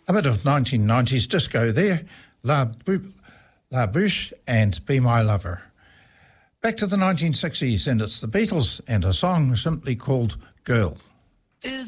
A bit of 1990s disco there, La Bouche and Be My Lover. Back to the 1960s, and it's the Beatles and a song simply called Girl.